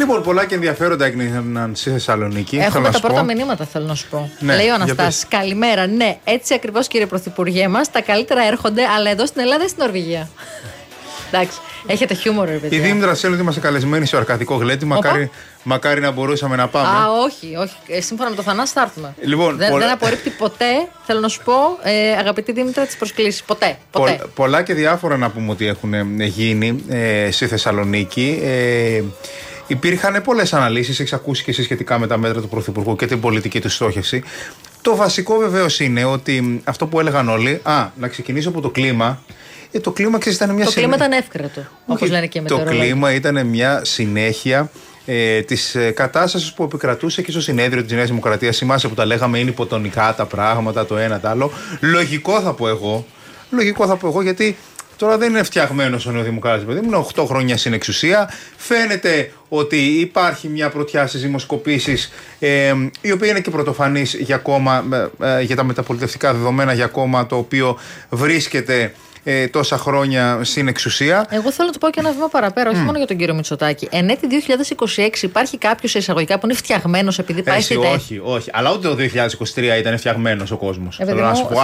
Λοιπόν, πολλά και ενδιαφέροντα έγιναν στη Θεσσαλονίκη. Έχουμε τα πρώτα μηνύματα, θέλω να σου πω. Ναι, λέει ο Αναστάσης. Καλημέρα. Ναι, έτσι ακριβώς, κύριε Πρωθυπουργέ μας. Τα καλύτερα έρχονται, αλλά εδώ στην Ελλάδα ή στην Νορβηγία. Εντάξει, έχετε χιούμορ, ρε παιδιά. Η Δήμητρα στέλνει ότι είμαστε καλεσμένοι στο Αρκαδικό Γλέντι. Μακάρι να μπορούσαμε να πάμε. Όχι. Σύμφωνα με το Θανάση θα έρθουμε. Λοιπόν, δεν απορρίπτει ποτέ, θέλω να σου πω, αγαπητή Δήμητρα, τις προσκλήσεις. Ποτέ. Πολλά και διάφορα να πούμε ότι έχουν γίνει στη Θεσσαλονίκη. Υπήρχαν πολλές αναλύσεις, έχεις ακούσει και εσύ σχετικά με τα μέτρα του Πρωθυπουργού και την πολιτική του στόχευση. Το βασικό βεβαίως είναι ότι αυτό που έλεγαν όλοι, να ξεκινήσω από το κλίμα. Το κλίμα, ξέρεις, ήταν μια κλίμα ήταν εύκρατο, όπως λένε και οι μετεωρολόγοι. Το κλίμα ήταν μια συνέχεια της κατάστασης που επικρατούσε και στο συνέδριο της Νέας Δημοκρατίας. Θυμάσαι που τα λέγαμε, είναι υποτονικά τα πράγματα, το ένα το άλλο. Λογικό θα πω εγώ, γιατί τώρα δεν είναι φτιαγμένος ο Νεοδημοκράτης, παιδί μου. Είναι 8 χρόνια στην εξουσία. Φαίνεται ότι υπάρχει μια πρωτιά στις δημοσκοπήσεις, η οποία είναι και πρωτοφανής για τα μεταπολιτευτικά δεδομένα, για κόμμα το οποίο βρίσκεται τόσα χρόνια στην εξουσία. Εγώ θέλω να του πω και ένα βήμα παραπέρα, όχι μόνο για τον κύριο Μητσοτάκη. Εν έτη 2026 υπάρχει κάποιος εισαγωγικά που είναι φτιαγμένος επειδή πάει στη ΔΕΗ. Όχι. Αλλά ούτε το 2023 ήταν φτιαγμένος ο κόσμος. Θέλω να σου πω.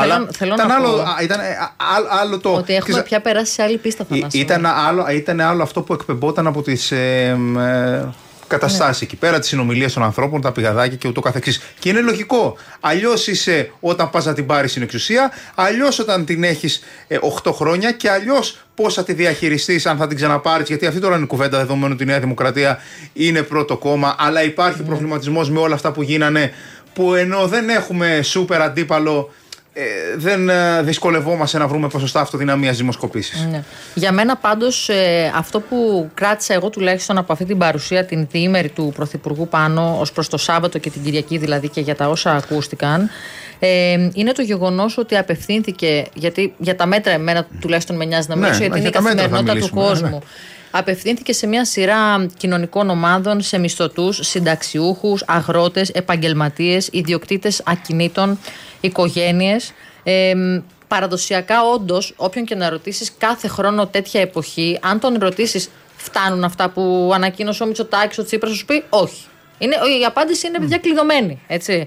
Ήταν άλλο το. Ότι έχουμε πια περάσει σε άλλη πίστα, Θανάση. Ήταν άλλο αυτό που εκπαιμπόταν από τις καταστάσεις εκεί πέρα, τις συνομιλίες των ανθρώπων, τα πηγαδάκια και ούτω καθεξής. Και είναι λογικό. Αλλιώς είσαι όταν πας να την πάρεις στην εξουσία, αλλιώς όταν την έχεις 8 χρόνια και αλλιώς πώς θα τη διαχειριστείς αν θα την ξαναπάρεις. Γιατί αυτή τώρα είναι η κουβέντα, δεδομένου ότι η Νέα Δημοκρατία είναι πρώτο κόμμα, αλλά υπάρχει προβληματισμός με όλα αυτά που γίνανε, που ενώ δεν έχουμε σούπερ αντίπαλο, δεν δυσκολευόμαστε να βρούμε ποσοστά αυτοδυναμίας δημοσκοπήσεις. Ναι. Για μένα πάντως αυτό που κράτησα εγώ τουλάχιστον από αυτή την παρουσία την διήμερη του Πρωθυπουργού πάνω ως προς το Σάββατο και την Κυριακή δηλαδή και για τα όσα ακούστηκαν, είναι το γεγονός ότι απευθύνθηκε, γιατί για τα μέτρα εμένα τουλάχιστον με νοιάζει να μιλήσω, γιατί είναι η καθημερινότητα του κόσμου. Ναι. Απευθύνθηκε σε μια σειρά κοινωνικών ομάδων, σε μισθωτούς, συνταξιούχους, αγρότες, επαγγελματίες, ιδιοκτήτες ακινήτων, οικογένειες. Παραδοσιακά, όντως, όποιον και να ρωτήσεις κάθε χρόνο τέτοια εποχή, αν τον ρωτήσεις φτάνουν αυτά που ανακοίνωσε ο Μητσοτάκης, ο Τσίπρας, θα σου πει όχι. Η απάντηση είναι παιδιά κλειδωμένη. Έτσι.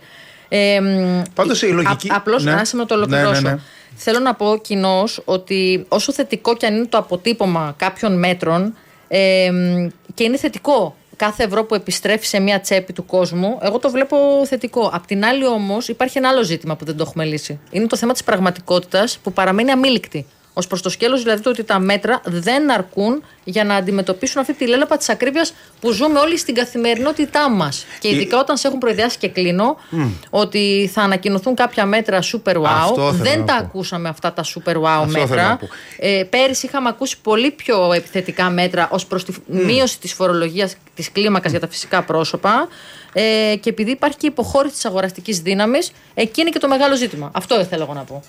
Πάντως η λογική. Απλώς άσε με το ολοκληρώσω. Ναι. Θέλω να πω κοινώς ότι όσο θετικό και αν είναι το αποτύπωμα κάποιων μέτρων, και είναι θετικό κάθε ευρώ που επιστρέφει σε μια τσέπη του κόσμου, εγώ το βλέπω θετικό. Απ' την άλλη όμως υπάρχει ένα άλλο ζήτημα που δεν το έχουμε λύσει. Είναι το θέμα της πραγματικότητας που παραμένει αμήλικτη. Ως προς το σκέλος δηλαδή το ότι τα μέτρα δεν αρκούν για να αντιμετωπίσουν αυτή τη λέλαπα της ακρίβειας που ζούμε όλοι στην καθημερινότητά μας. Και ειδικά όταν σε έχουν προειδιάσει και κλείνω ότι θα ανακοινωθούν κάποια μέτρα super wow. Δεν τα ακούσαμε αυτά τα super wow μέτρα. Πέρυσι είχαμε ακούσει πολύ πιο επιθετικά μέτρα ως προς τη μείωση της φορολογίας της κλίμακας για τα φυσικά πρόσωπα. Και επειδή υπάρχει και υποχώρηση της αγοραστικής δύναμης, εκεί είναι και το μεγάλο ζήτημα. Αυτό θέλω εγώ να πω.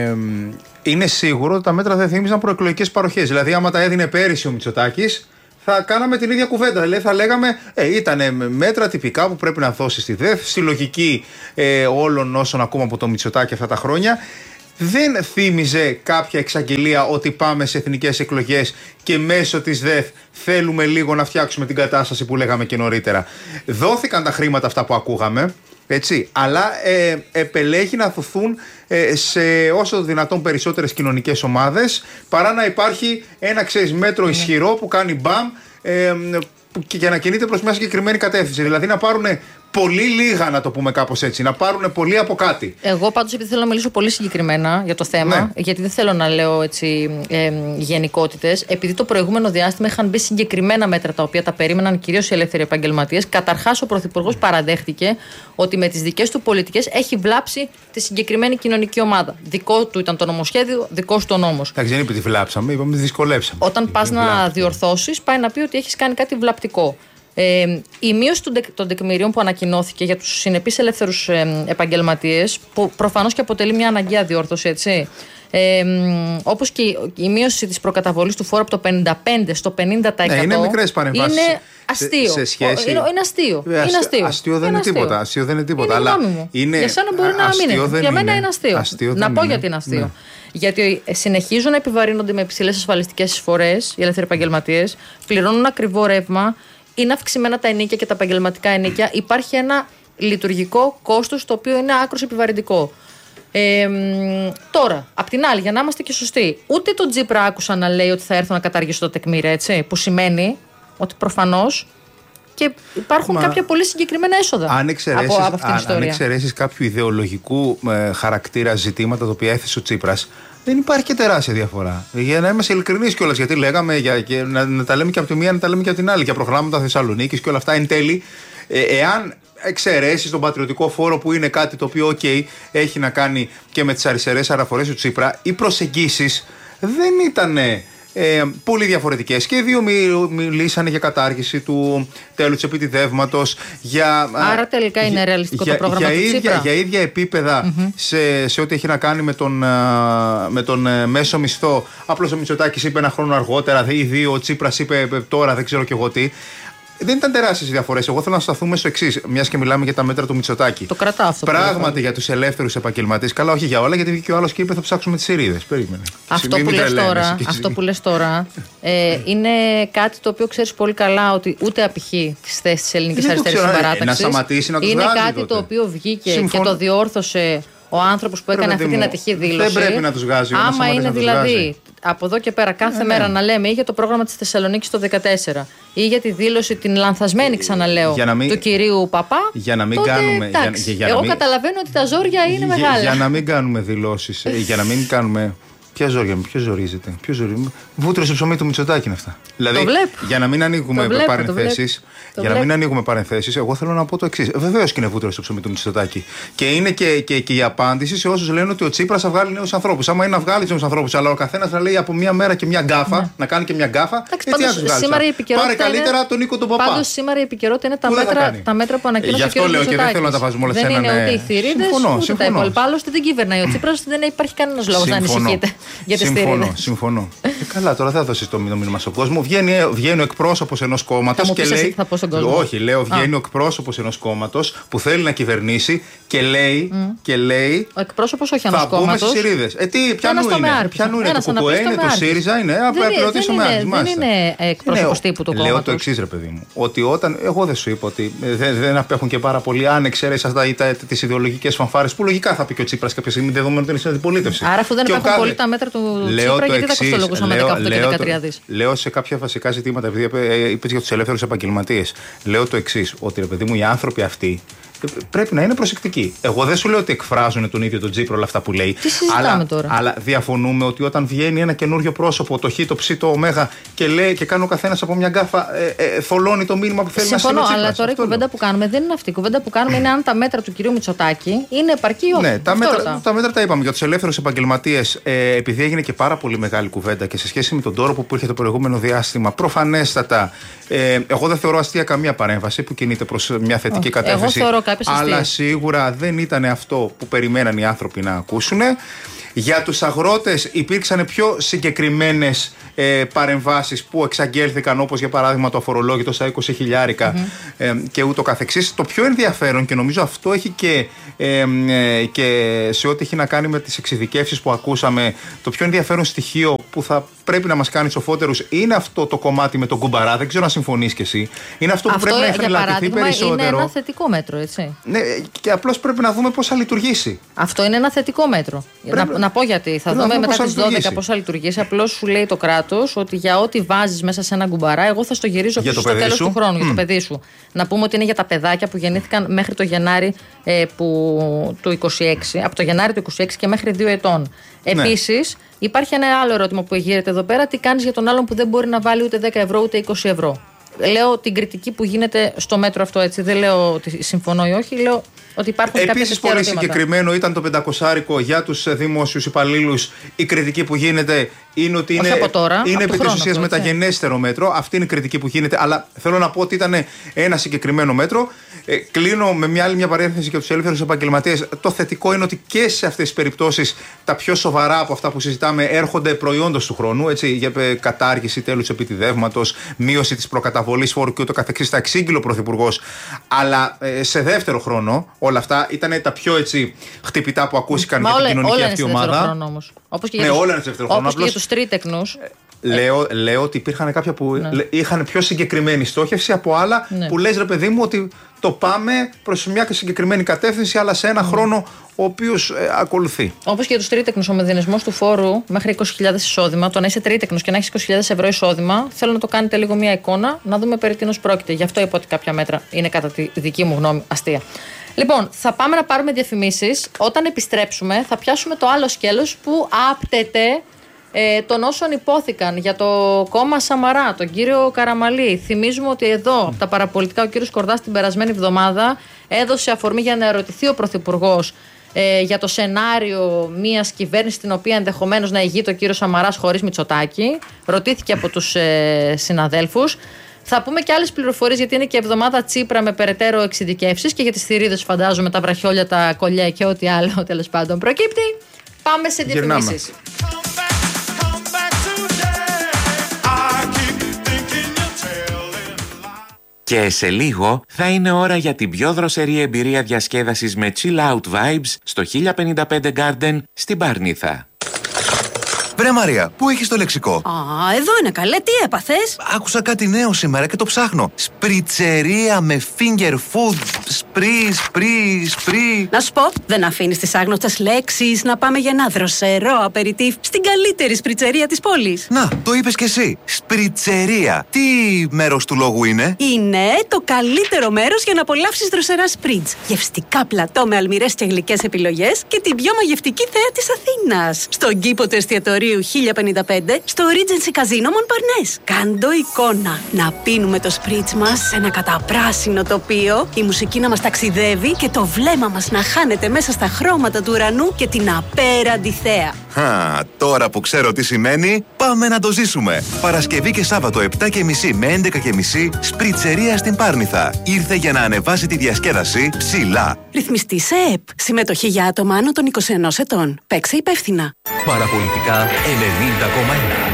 Είναι σίγουρο ότι τα μέτρα δεν θύμιζαν προεκλογικές παροχές. Δηλαδή, άμα τα έδινε πέρυσι ο Μητσοτάκης, θα κάναμε την ίδια κουβέντα. Δηλαδή, θα λέγαμε, ήταν μέτρα τυπικά που πρέπει να δώσει στη ΔΕΘ, στη λογική όλων όσων ακούμε από το Μητσοτάκη αυτά τα χρόνια. Δεν θύμιζε κάποια εξαγγελία ότι πάμε σε εθνικές εκλογές και μέσω της ΔΕΘ θέλουμε λίγο να φτιάξουμε την κατάσταση που λέγαμε και νωρίτερα. Δόθηκαν τα χρήματα αυτά που ακούγαμε, έτσι, αλλά επελέγει να δοθούν σε όσο το δυνατόν περισσότερες κοινωνικές ομάδες, παρά να υπάρχει ένα μέτρο ισχυρό που κάνει μπαμ και να κινείται προς μια συγκεκριμένη κατεύθυνση. Δηλαδή να πάρουν πολύ λίγα, να το πούμε κάπως έτσι, να πάρουν πολύ από κάτι. Εγώ πάντως, επειδή θέλω να μιλήσω πολύ συγκεκριμένα για το θέμα, γιατί δεν θέλω να λέω έτσι γενικότητες, επειδή το προηγούμενο διάστημα είχαν μπει συγκεκριμένα μέτρα τα οποία τα περίμεναν κυρίως οι ελεύθεροι επαγγελματίες, καταρχάς ο Πρωθυπουργός παραδέχτηκε ότι με τις δικές του πολιτικές έχει βλάψει τη συγκεκριμένη κοινωνική ομάδα. Δικό του ήταν το νομοσχέδιο, δικός του ο νόμος. Εντάξει, δεν είπε ότι βλάψαμε, είπαμε ότι δυσκολέψαμε. Όταν πας να διορθώσεις, πάει να πει ότι έχεις κάνει κάτι βλαπτικό. Η μείωση των τεκμηρίων που ανακοινώθηκε για τους συνεπείς ελεύθερους επαγγελματίες, που προφανώς και αποτελεί μια αναγκαία διόρθωση, έτσι. Όπως και η μείωση της προκαταβολής του φόρου από το 55% στο 50%. Είναι μικρές παρεμβάσεις. Είναι αστείο. Σε σχέση... Είναι αστείο. Αστείο δεν είναι τίποτα. Αστείο δεν είναι τίποτα. Αλλά είναι... Για σένα μπορεί να μην είναι. Για μένα είναι αστείο. Να πω γιατί είναι αστείο. Ναι. Γιατί συνεχίζουν να επιβαρύνονται με υψηλές ασφαλιστικές εισφορές οι ελεύθεροι επαγγελματίες, πληρώνουν ακριβό ρεύμα. είναι αυξημένα τα ενοίκια και τα επαγγελματικά ενοίκια. Υπάρχει ένα λειτουργικό κόστος το οποίο είναι άκρως επιβαρυντικό. Τώρα, απ' την άλλη, για να είμαστε και σωστοί, ούτε τον Τσίπρα άκουσα να λέει ότι θα έρθω να καταργήσω το τεκμήρια, έτσι. Που σημαίνει ότι προφανώς και υπάρχουν κάποια πολύ συγκεκριμένα έσοδα από αυτήν την ιστορία. Αν εξαιρέσεις κάποιο ιδεολογικού χαρακτήρα ζητήματα τα οποία έθεσε ο Τσίπρας, δεν υπάρχει και τεράστια διαφορά. Για να είμαστε ειλικρινείς κιόλας, γιατί λέγαμε να τα λέμε και από τη μία, να τα λέμε και από την άλλη, για προγράμματα Θεσσαλονίκης και όλα αυτά. Εν τέλει, εάν εξαιρέσεις τον πατριωτικό φόρο, που είναι κάτι το οποίο έχει να κάνει και με τις αριστερές αναφορές του Τσίπρα, οι προσεγγίσεις δεν ήταν πολύ διαφορετικές. Και οι δύο μιλήσανε για κατάργηση του τέλους επιτιδεύματος. Άρα τελικά είναι ρεαλιστικό το πρόγραμμα του Τσίπρα. Για ίδια επίπεδα σε ό,τι έχει να κάνει με τον μέσο μισθό. Απλώς ο Μητσοτάκης είπε ένα χρόνο αργότερα ή δύο, ο Τσίπρας είπε τώρα, δεν ξέρω κι εγώ τι. Δεν ήταν τεράστιες διαφορές. Εγώ θέλω να σταθούμε στο εξής, μιας και μιλάμε για τα μέτρα του Μητσοτάκη. Το κρατάω αυτό. Πράγματι για τους ελεύθερους επαγγελματίες, καλά, όχι για όλα, γιατί βγήκε ο άλλος και είπε θα ψάξουμε τις σειρίδες. Περίμενε. Αυτό που λες τώρα είναι κάτι το οποίο ξέρεις πολύ καλά ότι ούτε απηχεί τις θέσεις της ελληνικής αριστερής συμπαράταξης. Να σταματήσει να τους είναι βγάζει, κάτι τότε. Το οποίο βγήκε και το διόρθωσε ο άνθρωπος που έκανε αυτή την ατυχή δήλωση. Δεν πρέπει να τους βγάζει. Άμα είναι δηλαδή από εδώ και πέρα κάθε μέρα να λέμε ή για το πρόγραμμα της Θεσσαλονίκης το 2014 ή για τη δήλωση την λανθασμένη, ξαναλέω, του κυρίου Παπά. Για να μην κάνουμε. Εγώ καταλαβαίνω ότι τα ζόρια είναι μεγάλα. Για να μην κάνουμε δηλώσεις. Για να μην κάνουμε. Ποια ζόρια, ποιο ζορίζεται. Βούτυρο στο ψωμί του Μητσοτάκη είναι αυτά. Δηλαδή, για να μην ανοίγουμε παρενθέσεις, εγώ θέλω να πω το εξής. Βεβαίως και είναι βούτυρο στο ψωμί του Μητσοτάκη. Και είναι και η απάντηση σε όσους λένε ότι ο Τσίπρας θα βγάλει νέους ανθρώπους. Άμα είναι να βγάλει νέους ανθρώπους, αλλά ο καθένας θα λέει από μία μέρα και μία γκάφα, να κάνει και μία γκάφα. Πάρε καλύτερα τον Νίκο τον Παπά. Πάντως σήμερα η επικαιρότητα είναι τα μέτρα που ανακοίνωσε ο κ. Μητσοτάκης. Γι' αυτό λέω και δεν θέλω να τα βάζουμε όλα σε έναν. Δεν είναι ούτε οι θηρίδες ούτε τα υπόλοιπα. Άλλωστε δεν κυβερνάει ο Τσίπρας, δεν υπάρχει κανένας λόγος να ανησυχείτε. Συμφωνώ. Καλά, τώρα θα δώσεις το μήνυμα στον κόσμο. Βγαίνει ο εκπρόσωπος ενός κόμματος και λέει. Όχι, λέω, βγαίνει ο εκπρόσωπος ενός κόμματος που θέλει να κυβερνήσει και λέει. Ο εκπρόσωπος όχι ενός κόμματος. Θα μπούμε στις σειρίδες. Πιανού είναι το ΚΚΕ, είναι το ΣΥΡΙΖΑ, είναι. Δεν είναι εκπρόσωπος τύπου του κόμματος. Λέω το εξής, ρε παιδί μου. Ότι όταν. Εγώ δεν σου είπα ότι δεν απέχουν και πάρα πολύ, αν εξαιρέσεις τις ιδεολογικές φανφάρες που λογικά θα πει και ο Τσίπρας κάποια στιγμή, δεδομένου ότι είναι στην αντιπολίτευση. Άρα, αφού δεν υπάρχουν πολύ τα μέτρα του Τσίπρα, γιατί δεν κοστολογούσαμε 18 και 13 δις. Λέω σε κάποια βασικά ζητήματα, επειδή είπες για τους ελεύθερους επαγγελματίες, λέω το εξής, ότι ρε παιδί μου, οι άνθρωποι αυτοί πρέπει να είναι προσεκτικοί. Εγώ δεν σου λέω ότι εκφράζουν τον ίδιο τον Τσίπρα όλα αυτά που λέει. Τι συζητάμε τώρα. Αλλά διαφωνούμε ότι όταν βγαίνει ένα καινούριο πρόσωπο, το Χ, το Ψ, το Ω, και λέει και κάνει ο καθένας από μια γκάφα, θολώνει το μήνυμα που θέλει να στείλει. Συμφωνώ, αλλά τώρα η κουβέντα που κάνουμε δεν είναι αυτή. Η κουβέντα που κάνουμε είναι αν τα μέτρα του κυρίου Μητσοτάκη είναι επαρκή ή όχι. Ναι, τα μέτρα τα είπαμε. Για τους ελεύθερους επαγγελματίες, επειδή έγινε και πάρα πολύ μεγάλη κουβέντα και σε σχέση με τον τόρο που υπήρχε το προηγούμενο διάστημα, προφανέστατα, εγώ δεν θεωρώ αστεία καμία παρέμβαση που κινείται προς μια θετική κατεύθυνση. Αλλά σίγουρα δεν ήταν αυτό που περιμέναν οι άνθρωποι να ακούσουν. Για τους αγρότες υπήρξαν πιο συγκεκριμένες παρεμβάσεις που εξαγγέλθηκαν, όπως για παράδειγμα το αφορολόγητο στα 20 χιλιάρικα και ούτω καθεξής. Το πιο ενδιαφέρον, και νομίζω αυτό έχει και σε ό,τι έχει να κάνει με τις εξειδικεύσεις που ακούσαμε, το πιο ενδιαφέρον στοιχείο που θα πρέπει να μας κάνει σοφότερους είναι αυτό το κομμάτι με τον Κουμπαρά. Δεν ξέρω αν συμφωνείς κι εσύ. Είναι αυτό που πρέπει να εχρηλατηθεί περισσότερο. Είναι ένα θετικό μέτρο, έτσι. Ναι, και απλώς πρέπει να δούμε πώς θα λειτουργήσει. Αυτό είναι ένα θετικό μέτρο. Να πω γιατί. Θα δούμε μετά τις 12 πώς θα λειτουργήσει. Απλώς σου λέει το κράτος ότι για ό,τι βάζεις μέσα σε ένα κουμπαρά, εγώ θα στο γυρίζω πίσω στο τέλος του χρόνου για το παιδί σου. Να πούμε ότι είναι για τα παιδάκια που γεννήθηκαν μέχρι το Γενάρη του 26, από το Γενάρη του 26 και μέχρι 2 ετών. Επίσης, υπάρχει ένα άλλο ερώτημα που γύρεται εδώ πέρα. Τι κάνεις για τον άλλον που δεν μπορεί να βάλει ούτε 10 ευρώ ούτε 20 ευρώ. Λέω την κριτική που γίνεται στο μέτρο αυτό, έτσι. Δεν λέω ότι συμφωνώ ή όχι. Λέω ότι υπάρχουν κάποιες Επίσης, πολύ συγκεκριμένο ήταν το 500 για τους δημόσιους υπαλλήλους. Η κριτική που γίνεται είναι ότι είναι επί της ουσίας μεταγενέστερο μέτρο. Αυτή είναι η κριτική που γίνεται. Αλλά θέλω να πω ότι ήταν ένα συγκεκριμένο μέτρο. Κλείνω με μια άλλη παρένθεση για τους ελεύθερους επαγγελματίες. Το θετικό είναι ότι και σε αυτές τις περιπτώσεις τα πιο σοβαρά από αυτά που συζητάμε έρχονται προϊόντος του χρόνου. Έτσι, για κατάργηση τέλους επιτιδεύματος, μείωση της προκαταβολής φόρου και ούτω καθεξής. Τα εξήγηλε ο Πρωθυπουργός. Αλλά σε δεύτερο χρόνο όλα αυτά ήταν τα πιο χτυπητά που ακούστηκαν για την κοινωνική αυτή ομάδα. Όπως και για τους τρίτεκνους. Λέω ότι υπήρχαν κάποια που είχαν πιο συγκεκριμένη στόχευση από άλλα που λες, ρε παιδί μου, ότι το πάμε προς μια συγκεκριμένη κατεύθυνση, αλλά σε ένα χρόνο ο οποίος ακολουθεί. Όπως και για τους τρίτεκνους, ο μηδενισμός του φόρου μέχρι 20.000 εισόδημα, το να είσαι τρίτεκνος και να έχεις 20.000 ευρώ εισόδημα, θέλω να το κάνετε λίγο μια εικόνα, να δούμε περί τίνος πρόκειται. Γι' αυτό είπα ότι κάποια μέτρα είναι, κατά τη δική μου γνώμη, αστεία. Λοιπόν, θα πάμε να πάρουμε διαφημίσεις. Όταν επιστρέψουμε, θα πιάσουμε το άλλο σκέλος που άπτεται των όσων υπόθηκαν για το κόμμα Σαμαρά, τον κύριο Καραμαλή. Θυμίζουμε ότι εδώ, από τα παραπολιτικά, ο κύριος Κορδάς την περασμένη εβδομάδα έδωσε αφορμή για να ερωτηθεί ο Πρωθυπουργός για το σενάριο μιας κυβέρνησης την οποία ενδεχομένως να ηγείται ο κύριος Σαμαράς χωρίς Μητσοτάκη. Ρωτήθηκε από τους συναδέλφους. Θα πούμε και άλλες πληροφορίες, γιατί είναι και εβδομάδα Τσίπρα με περαιτέρω εξειδικεύσεις και για τις θηρίδες, φαντάζομαι, τα βραχιόλια, τα κολλιά και ό,τι άλλο τέλος πάντων προκύπτει. Πάμε σε διαφημίσεις. Και σε λίγο θα είναι ώρα για την πιο δροσερή εμπειρία διασκέδασης με chill out vibes στο 1055 Garden στην Παρνίθα. Βρε Μαρία, πού έχεις το λεξικό? Εδώ είναι καλέ, τι έπαθες? Άκουσα κάτι νέο σήμερα και το ψάχνω. Σπριτσερία με finger food. Σπρί. Να σου πω, δεν αφήνεις τις άγνωστες λέξεις, να πάμε για ένα δροσερό απεριτίφ στην καλύτερη σπριτσερία της πόλης. Να, το είπες κι εσύ. Σπριτσερία. Τι μέρος του λόγου είναι? Είναι το καλύτερο μέρος για να απολαύσεις δροσερά σπριτς. Γευστικά πλατό με αλμυρές και γλυκές επιλογές και την πιο μαγευτική θέα της Αθήνας. Στον κήπο του εστιατορίου 1055 στο Regency Casino Montparnasse. Κάντο εικόνα. Να πίνουμε το σπριτς μας σε ένα καταπράσινο τοπίο, η μουσική να μας ταξιδεύει και το βλέμμα μας να χάνεται μέσα στα χρώματα του ουρανού και την απέραντη θέα. Τώρα που ξέρω τι σημαίνει, πάμε να το ζήσουμε. Παρασκευή και Σάββατο 7.30 με 11.30 σπριτσερία στην Πάρνηθα. Ήρθε για να ανεβάσει τη διασκέδαση ψηλά. Ρυθμιστή σε ΕΕΠ. Συμμετοχή για άτομα άνω των 21 ετών. Παίξε υπεύθυνα. Παραπολιτικά 90,1.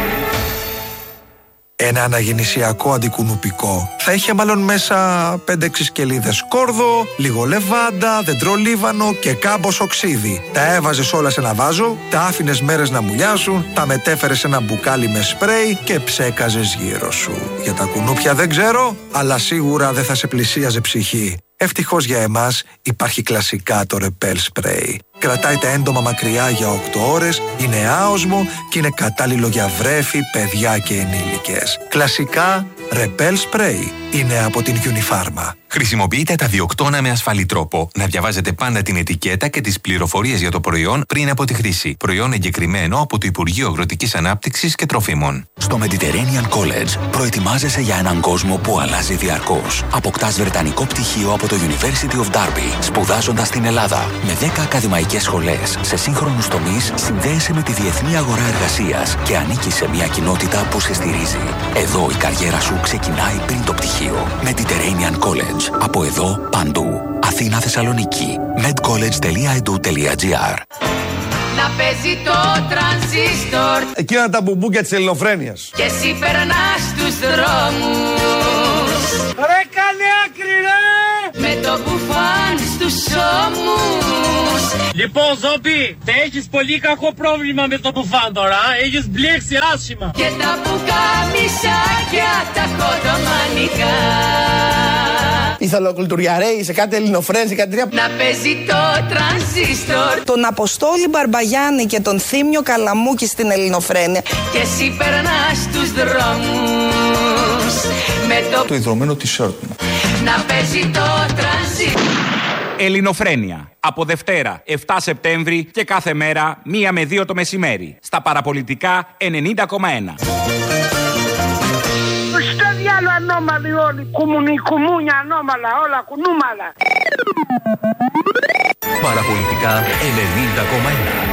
Ένα αναγεννησιακό αντικουνουπικό θα είχε μάλλον μέσα 5-6 σκελίδες σκόρδο, λίγο λεβάντα, δεντρολίβανο και κάμπος οξύδι. Τα έβαζες όλα σε ένα βάζο, τα άφηνες μέρες να μουλιάσουν, τα μετέφερες σε ένα μπουκάλι με σπρέι και ψέκαζες γύρω σου. Για τα κουνούπια δεν ξέρω, αλλά σίγουρα δεν θα σε πλησίαζε ψυχή. Ευτυχώς για εμάς υπάρχει κλασικά το Repel Spray. Κρατάει τα έντομα μακριά για 8 ώρες, είναι άοσμο και είναι κατάλληλο για βρέφη, παιδιά και ενήλικες. Κλασικά Repel Spray είναι από την Unifarma. Χρησιμοποιείτε τα διοκτώνα με ασφαλή τρόπο. Να διαβάζετε πάντα την ετικέτα και τις πληροφορίες για το προϊόν πριν από τη χρήση. Προϊόν εγκεκριμένο από το Υπουργείο Αγροτικής Ανάπτυξης και Τροφίμων. Στο Mediterranean College προετοιμάζεσαι για έναν κόσμο που αλλάζει διαρκώς. Αποκτάς βρετανικό πτυχίο από το University of Derby, σπουδάζοντας στην Ελλάδα. Με 10 ακαδημαϊκές σχολές σε σύγχρονους τομείς, συνδέεσαι με τη διεθνή αγορά εργασίας και ανήκεις σε μια κοινότητα που σε στηρίζει. Εδώ η καριέρα σου ξεκινάει πριν το πτυχίο. Mediterranean College. Από εδώ, παντού. Αθήνα, Θεσσαλονίκη. medcollege.edu.gr. Να παίζει το τρανζίστορ. Εκείνα τα μπουμπούκια της ελληνοφρένειας. Και εσύ περνάς τους δρόμους. Ρε κάνε άκρη ρε! Με το μπουφάν στους ώμους. Λοιπόν Ζόμπι, έχεις πολύ κακό πρόβλημα με το μπουφάν τώρα. Έχεις μπλέξει άσχημα. Και τα πουκαμισάκια τα κοντομανικά. Ηθαλοκουλτουριαρέοι σε κάτι ελληνοφρένες, σε κάτι τρία. Να παίζει το τρανζίστορ. Τον Αποστόλη Μπαρμπαγιάννη και τον Θήμιο Καλαμούκη στην ελληνοφρένεια. Και εσύ περνάς τους δρόμους. Με το ιδρωμένο t-shirt μου. Να παίζει το τρανζίστορ. Ελληνοφρένεια. Από Δευτέρα 7 Σεπτέμβρη και κάθε μέρα 1 με 2 το μεσημέρι. Στα παραπολιτικά 90,1. Στο διάλο ανώμαλοι όλοι. Κουμούνια ανώμαλα, όλα κουνούμαλα. Παραπολιτικά 90,1.